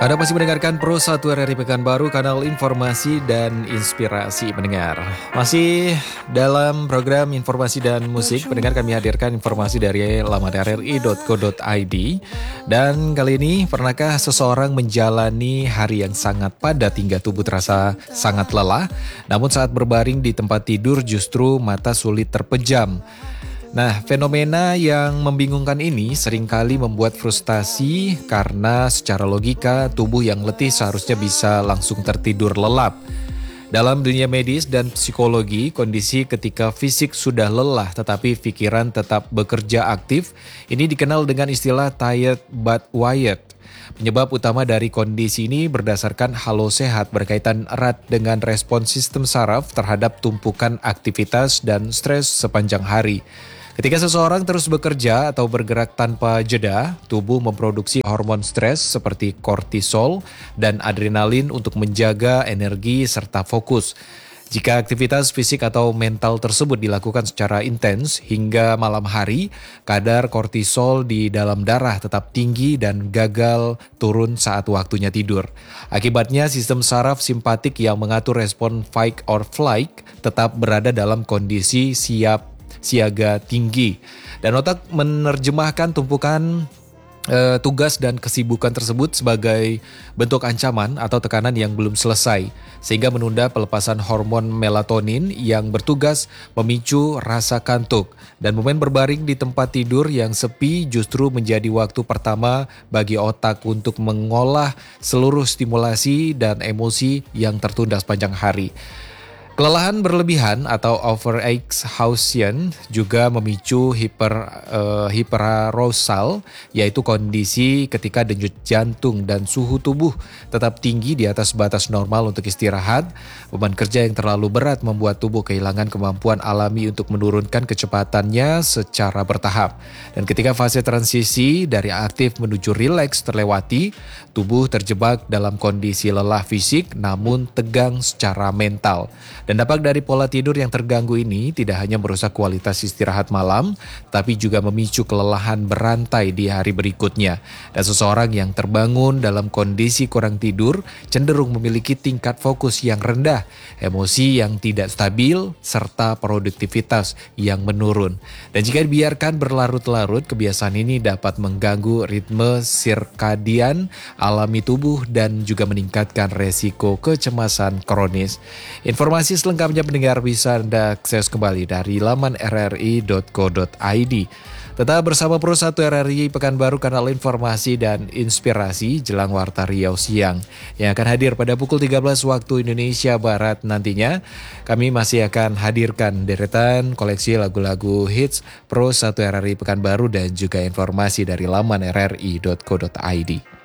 Anda masih mendengarkan Pro 1 RRI Pekanbaru, kanal informasi dan inspirasi pendengar. Masih dalam program informasi dan musik, pendengar kami hadirkan informasi dari laman rri.co.id. Dan kali ini, pernahkah seseorang menjalani hari yang sangat padat hingga tubuh terasa sangat lelah, namun saat berbaring di tempat tidur justru mata sulit terpejam? Nah, fenomena yang membingungkan ini seringkali membuat frustasi karena secara logika tubuh yang letih seharusnya bisa langsung tertidur lelap. Dalam dunia medis dan psikologi, kondisi ketika fisik sudah lelah tetapi pikiran tetap bekerja aktif, ini dikenal dengan istilah tired but wired. Penyebab utama dari kondisi ini berdasarkan halo sehat berkaitan erat dengan respons sistem saraf terhadap tumpukan aktivitas dan stres sepanjang hari. Ketika seseorang terus bekerja atau bergerak tanpa jeda, tubuh memproduksi hormon stres seperti kortisol dan adrenalin untuk menjaga energi serta fokus. Jika aktivitas fisik atau mental tersebut dilakukan secara intens hingga malam hari, kadar kortisol di dalam darah tetap tinggi dan gagal turun saat waktunya tidur. Akibatnya sistem saraf simpatik yang mengatur respon fight or flight tetap berada dalam kondisi siaga tinggi, dan otak menerjemahkan tumpukan tugas dan kesibukan tersebut sebagai bentuk ancaman atau tekanan yang belum selesai, sehingga menunda pelepasan hormon melatonin yang bertugas memicu rasa kantuk. Dan momen berbaring di tempat tidur yang sepi justru menjadi waktu pertama bagi otak untuk mengolah seluruh stimulasi dan emosi yang tertunda sepanjang hari. Kelelahan berlebihan atau overexhaustion juga memicu hiperarousal, yaitu kondisi ketika denyut jantung dan suhu tubuh tetap tinggi di atas batas normal untuk istirahat. Beban kerja yang terlalu berat membuat tubuh kehilangan kemampuan alami untuk menurunkan kecepatannya secara bertahap. Dan ketika fase transisi dari aktif menuju rileks terlewati, tubuh terjebak dalam kondisi lelah fisik namun tegang secara mental. Dan dampak dari pola tidur yang terganggu ini tidak hanya merusak kualitas istirahat malam, tapi juga memicu kelelahan berantai di hari berikutnya. Dan seseorang yang terbangun dalam kondisi kurang tidur cenderung memiliki tingkat fokus yang rendah, emosi yang tidak stabil, serta produktivitas yang menurun. Dan jika dibiarkan berlarut-larut, kebiasaan ini dapat mengganggu ritme sirkadian alami tubuh dan juga meningkatkan resiko kecemasan kronis. Informasi selengkapnya pendengar bisa Anda akses kembali dari laman rri.co.id. Tetap bersama Pro 1 RRI Pekanbaru, kanal informasi dan inspirasi jelang Warta Riau siang yang akan hadir pada pukul 13 waktu Indonesia Barat nantinya. Kami masih akan hadirkan deretan koleksi lagu-lagu hits Pro 1 RRI Pekanbaru dan juga informasi dari laman rri.co.id.